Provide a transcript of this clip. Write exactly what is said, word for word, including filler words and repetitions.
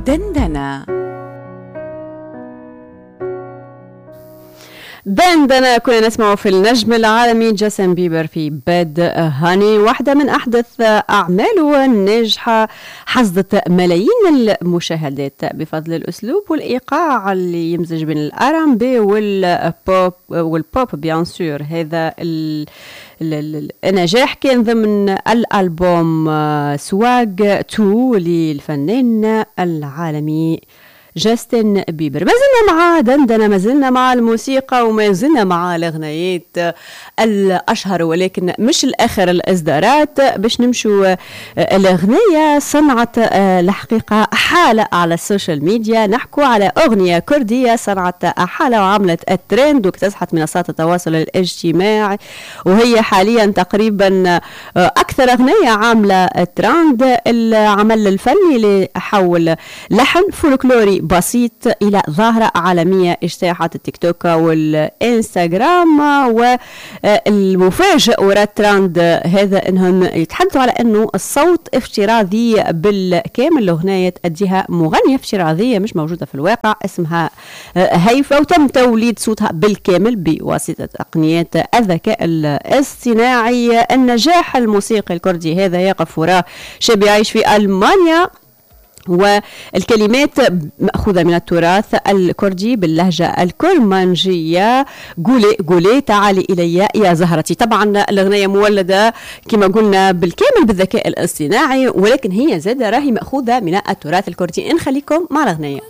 دندنة دندنة كنا نسمعه في النجم العالمي جاستن بيبر في باد هاني، واحدة من أحدث أعماله الناجحة، حصدت ملايين المشاهدات بفضل الأسلوب والإيقاع اللي يمزج بين الآر إن بي والبوب والبوب بيان سور. هذا ال النجاح كان ضمن الألبوم سواج تو للفنان العالمي جاستن بيبر. ما زلنا مع دندنة، ما زلنا مع الموسيقى، وما زلنا مع الأغنيات الأشهر ولكن مش الآخر الإصدارات. باش نمشوا الأغنية صنعت الحقيقة حالة على السوشيال ميديا. نحكوا على أغنية كردية صنعت حالة وعملت الترند واكتسحت منصات التواصل الاجتماعي، وهي حاليا تقريبا أكثر أغنية عاملة ترند. العمل الفني اللي حول لحن فولكلوري بسيط إلى ظاهرة عالمية اجتاحت التيك توك والإنستغرام. والمفاجئ وراء الترند هذا أنهم يتحدثوا على أنه الصوت افتراضي بالكامل. الأغنية تأديها مغنية افتراضية مش موجودة في الواقع اسمها هيفا، وتم توليد صوتها بالكامل بواسطة تقنيات الذكاء الاصطناعي. النجاح الموسيقي الكردي هذا يقف وراء شاب يعيش في ألمانيا، والكلمات مأخوذة من التراث الكردي باللهجة الكرمانجية. قولي قولي تعالي إلي يا زهرتي. طبعا الأغنية مولدة كما قلنا بالكامل بالذكاء الاصطناعي، ولكن هي زادة راهي مأخوذة من التراث الكردي. نخليكم مع الأغنية.